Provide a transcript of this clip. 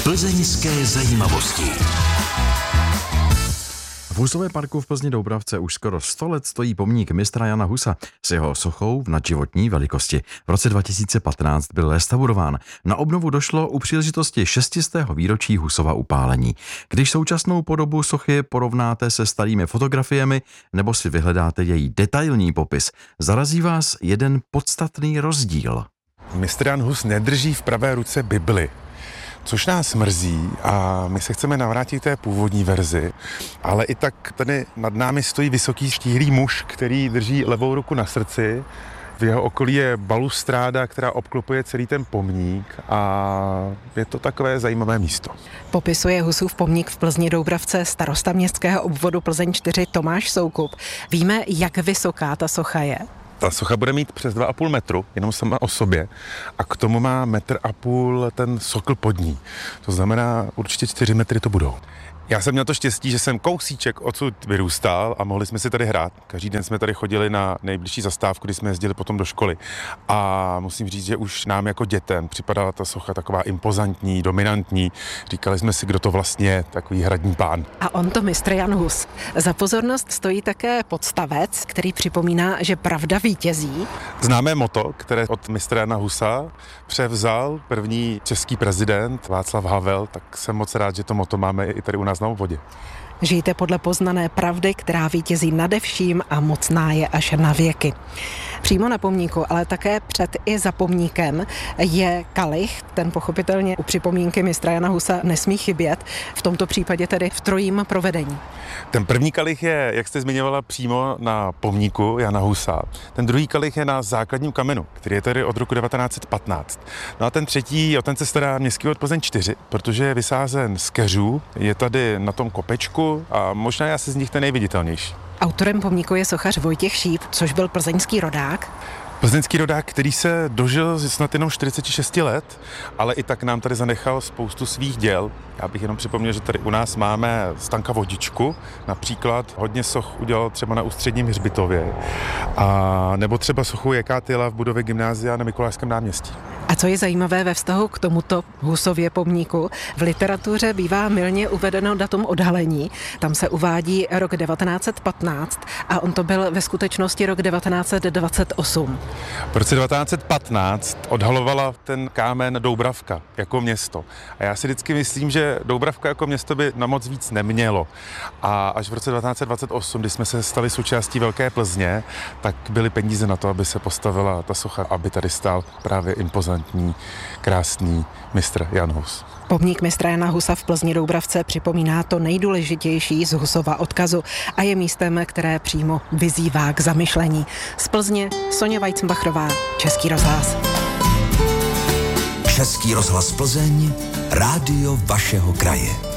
Plzeňské zajímavosti. V Husově parku v Plzni Doubravce už skoro 100 let stojí pomník mistra Jana Husa s jeho sochou v nadživotní velikosti. V roce 2015 byl restaurován. Na obnovu došlo u příležitosti 600. výročí Husova upálení. Když současnou podobu sochy porovnáte se starými fotografiemi nebo si vyhledáte její detailní popis, zarazí vás jeden podstatný rozdíl. Mistr Jan Hus nedrží v pravé ruce Bibli, což nás mrzí a my se chceme navrátit k té původní verzi, ale i tak tady nad námi stojí vysoký štíhlý muž, který drží levou ruku na srdci. V jeho okolí je balustráda, která obklopuje celý ten pomník a je to takové zajímavé místo. Popisuje Husův pomník v Plzni Doubravce starosta městského obvodu Plzeň 4 Tomáš Soukup. Víme, jak vysoká ta socha je? Ta socha bude mít přes 2,5 metru, jenom sama o sobě, a k tomu má 1,5 metru ten sokl pod ní. To znamená, určitě 4 metry to budou. Já jsem měl to štěstí, že jsem kousíček odsud vyrůstal a mohli jsme si tady hrát. Každý den jsme tady chodili na nejbližší zastávku, kdy jsme jezdili potom do školy. A musím říct, že už nám jako dětem připadala ta socha taková impozantní, dominantní. Říkali jsme si, kdo to vlastně je, takový hradní pán. A on to mistr Jan Hus. Za pozornost stojí také podstavec, který připomíná, že pravda vítězí. Známé motto, které od mistra Jana Husa převzal první český prezident Václav Havel, tak jsem moc rád, že to motto máme i tady u nás na obvodě. Žijte podle poznané pravdy, která vítězí nade vším a mocná je až na věky. Přímo na pomníku, ale také před i za pomníkem je kalich. Ten pochopitelně u připomínky mistra Jana Husa nesmí chybět, v tomto případě tedy v trojím provedení. Ten první kalich je, jak jste zmiňovala, přímo na pomníku Jana Husa. Ten druhý kalich je na základním kamenu, který je tady od roku 1915. No a ten třetí, o ten se stará Městský obvod Plzeň 4, protože je vysázen z keřů, je tady na tom kopečku a možná je asi z nich ten nejviditelnější. Autorem pomníku je sochař Vojtěch Šíp, což byl plzeňský rodák. Plzeňský rodák, který se dožil snad jenom 46 let, ale i tak nám tady zanechal spoustu svých děl. Já bych jenom připomněl, že tady u nás máme Stanka Vodičku, například hodně soch udělal třeba na Ústředním hřbitově, a nebo třeba sochu J.K. Tyla v budově gymnázia na Mikulášském náměstí. A co je zajímavé ve vztahu k tomuto Husově pomníku, v literatuře bývá mylně uvedeno datum odhalení. Tam se uvádí rok 1915 a on to byl ve skutečnosti rok 1928. V roce 1915 odhalovala ten kámen Doubravka jako město. A já si vždycky myslím, že Doubravka jako město by na moc víc nemělo. A až v roce 1928, kdy jsme se stali součástí Velké Plzně, tak byly peníze na to, aby se postavila ta socha, aby tady stál právě impozantní, krásný mistr Jan Hus. Pomník mistra Jana Husa v Plzni Doubravce připomíná to nejdůležitější z Husova odkazu a je místem, které přímo vyzývá k zamyšlení. Z Plzně Soně Vajcmbachrová, Český rozhlas. Český rozhlas Plzeň, rádio vašeho kraje.